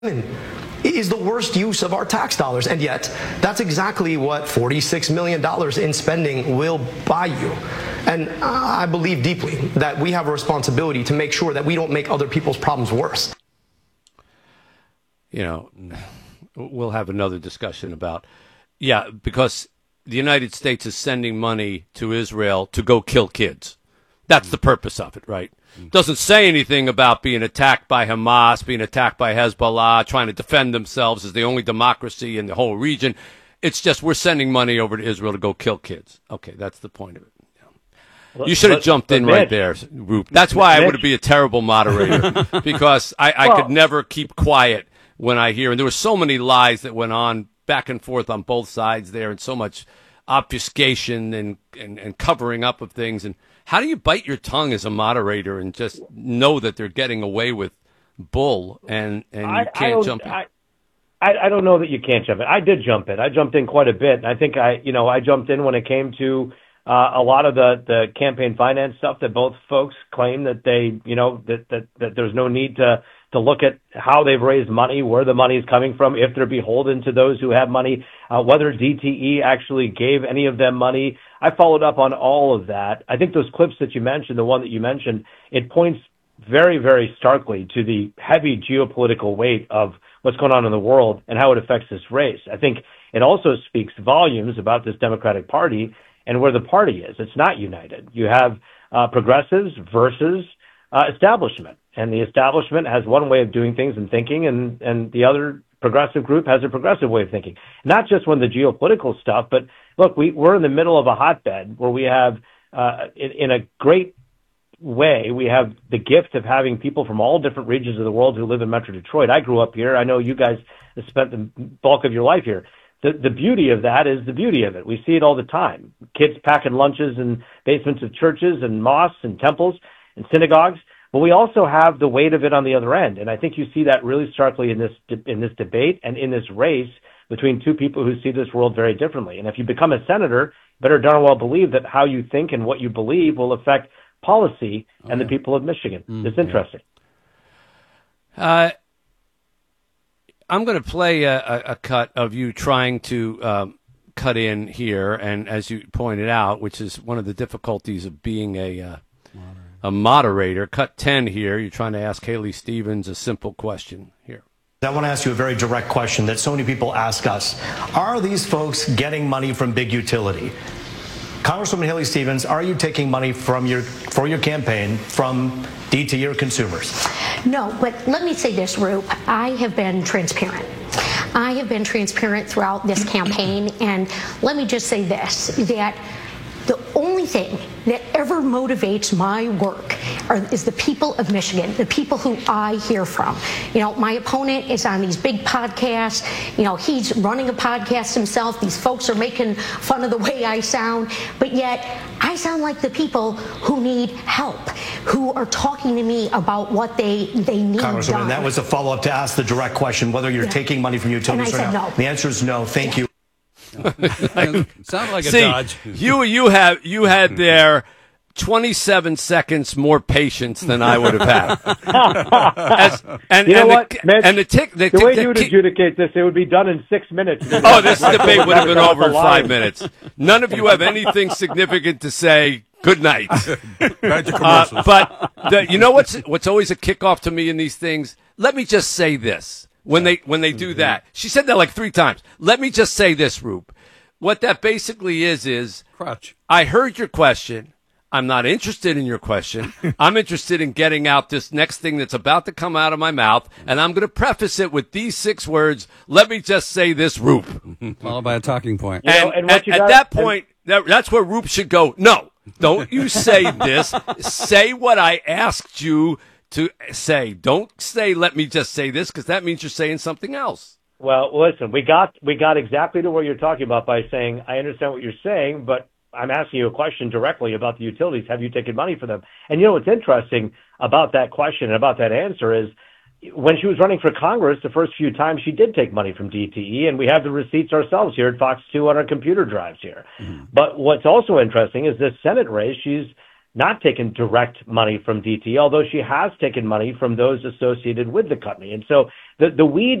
is the worst use of our tax dollars. And yet, that's exactly what $46 million in spending will buy you. And I believe deeply that we have a responsibility to make sure that we don't make other people's problems worse. You know, we'll have another discussion about, because the United States is sending money to Israel to go kill kids. That's the purpose of it, right? Doesn't say anything about being attacked by Hamas, being attacked by Hezbollah, trying to defend themselves as the only democracy in the whole region. It's just we're sending money over to Israel to go kill kids. Okay, that's the point of it. You should have jumped in right there, Roop. That's why I would be a terrible moderator, because I could never keep quiet when I hear. And there were so many lies that went on back and forth on both sides there, and so much obfuscation and covering up of things. And how do you bite your tongue as a moderator and just know that they're getting away with bull and you can't jump in? I don't know that you can't jump in. I did jump in. I jumped in quite a bit. And I think I jumped in when it came to a lot of the campaign finance stuff that both folks claim that they, that there's no need to look at how they've raised money, where the money is coming from, if they're beholden to those who have money, whether DTE actually gave any of them money. I followed up on all of that. I think those clips that you mentioned, the one that you mentioned, it points very, very starkly to the heavy geopolitical weight of what's going on in the world and how it affects this race. I think it also speaks volumes about this Democratic Party and where the party is. It's not united. You have progressives versus establishment. And the establishment has one way of doing things and thinking, and the other progressive group has a progressive way of thinking. Not just when the geopolitical stuff, but look, we're in the middle of a hotbed where we have, in a great way, we have the gift of having people from all different regions of the world who live in Metro Detroit. I grew up here. I know you guys have spent the bulk of your life here. The beauty of that is the beauty of it. We see it all the time. Kids packing lunches in basements of churches and mosques and temples and synagogues. But we also have the weight of it on the other end. And I think you see that really starkly in this debate and in this race between two people who see this world very differently. And if you become a senator, you better darn well believe that how you think and what you believe will affect policy and the people of Michigan. It's interesting. I'm going to play a cut of you trying to cut in here. And as you pointed out, which is one of the difficulties of being a moderator. Cut 10 here. You're trying to ask Haley Stevens a simple question here. I want to ask you a very direct question that so many people ask us. Are these folks getting money from big utility? Congresswoman Haley Stevens, are you taking money for your campaign from DTE or consumers? No, but let me say this, Roop. I have been transparent. I have been transparent throughout this campaign, and let me just say this, that the only thing that ever motivates my work is the people of Michigan, the people who I hear from. My opponent is on these big podcasts. He's running a podcast himself. These folks are making fun of the way I sound. But yet, I sound like the people who need help, who are talking to me about what they need Congresswoman, done. that was a follow-up to ask the direct question, whether you're taking money from utilities and I or said not. No. The answer is no. Thank you. Sound like a See, dodge. you had there 27 seconds more patience than I would have had. The way you would adjudicate this, it would be done in 6 minutes. This debate would have been over in 5 minutes. None of you have anything significant to say. Good night. But you know what's always a kickoff to me in these things? Let me just say this. When they do that, she said that like 3 times. Let me just say this, Roop. What that basically is crutch. I heard your question. I'm not interested in your question. I'm interested in getting out this next thing that's about to come out of my mouth, and I'm going to preface it with these 6 words. Let me just say this, Roop. Followed by a talking point. And at that point, that's where Roop should go. No, don't you say this. Say what I asked you to say. Don't say, let me just say this, because that means you're saying something else. Well, listen, we got exactly to where you're talking about by saying, I understand what you're saying, but I'm asking you a question directly about the utilities. Have you taken money for them? And what's interesting about that question and about that answer is when she was running for Congress, the first few times she did take money from DTE, and we have the receipts ourselves here at Fox 2 on our computer drives here. Mm-hmm. But what's also interesting is this Senate race, she's not taken direct money from DT, although she has taken money from those associated with the company. And so the weed